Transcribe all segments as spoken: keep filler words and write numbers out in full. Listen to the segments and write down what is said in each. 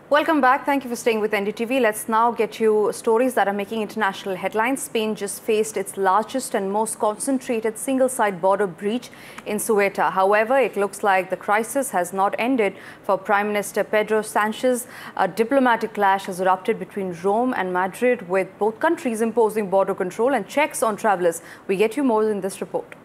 Welcome back. Thank you for staying with N D T V. Let's now get you stories that are making international headlines. Spain just faced its largest and most concentrated single-side border breach in Ceuta. However, it looks like the crisis has not ended for Prime Minister Pedro Sanchez. A diplomatic clash has erupted between Rome and Madrid, with both countries imposing border control and checks on travellers. We get you more in this report.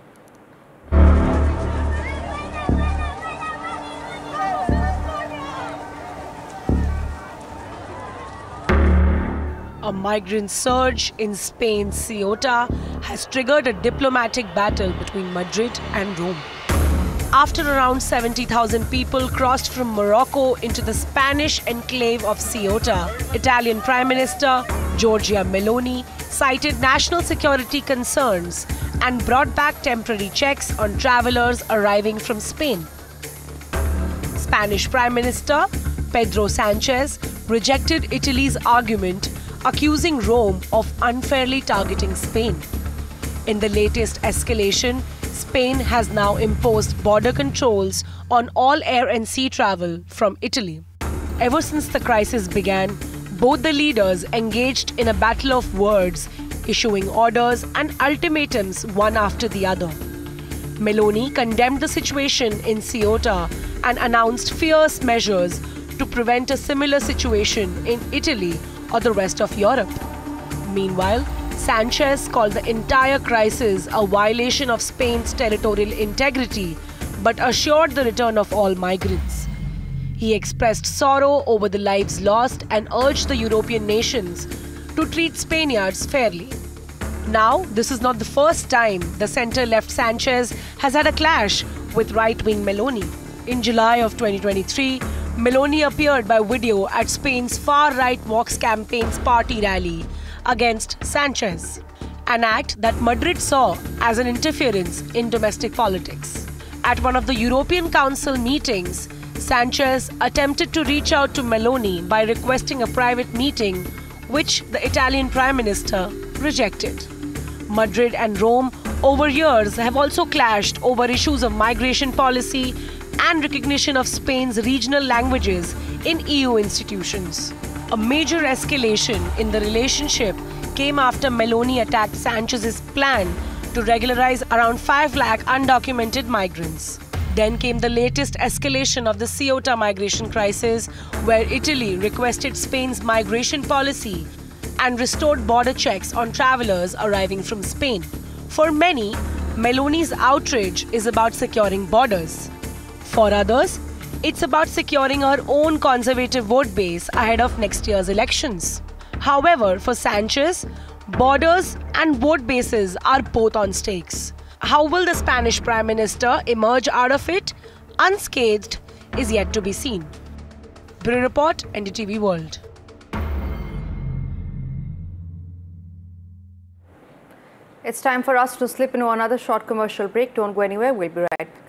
A migrant surge in Spain's Ceuta has triggered a diplomatic battle between Madrid and Rome. After around seventy thousand people crossed from Morocco into the Spanish enclave of Ceuta, Italian Prime Minister Giorgia Meloni cited national security concerns and brought back temporary checks on travelers arriving from Spain. Spanish Prime Minister Pedro Sanchez rejected Italy's argument, accusing Rome of unfairly targeting Spain. In the latest escalation, Spain has now imposed border controls on all air and sea travel from Italy. Ever since the crisis began, both the leaders engaged in a battle of words, issuing orders and ultimatums one after the other. Meloni condemned the situation in Ceuta and announced fierce measures to prevent a similar situation in Italy or the rest of Europe. Meanwhile, Sanchez called the entire crisis a violation of Spain's territorial integrity, but assured the return of all migrants. He expressed sorrow over the lives lost and urged the European nations to treat Spaniards fairly. Now, this is not the first time the centre-left Sanchez has had a clash with right-wing Meloni. In July of twenty twenty-three, Meloni appeared by video at Spain's far-right Vox campaign's party rally against Sanchez, an act that Madrid saw as an interference in domestic politics. At one of the European Council meetings, Sanchez attempted to reach out to Meloni by requesting a private meeting, which the Italian Prime Minister rejected. Madrid and Rome over years have also clashed over issues of migration policy and recognition of Spain's regional languages in E U institutions. A major escalation in the relationship came after Meloni attacked Sanchez's plan to regularize around five lakh undocumented migrants. Then came the latest escalation of the Ceuta migration crisis, where Italy requested Spain's migration policy and restored border checks on travelers arriving from Spain. For many, Meloni's outrage is about securing borders. For others, it's about securing her own conservative vote base ahead of next year's elections. However, for Sanchez, borders and vote bases are both on stakes. How will the Spanish Prime Minister emerge out of it unscathed is yet to be seen. Bureau Report, N D T V World. It's time for us to slip into another short commercial break. Don't go anywhere. We'll be right back.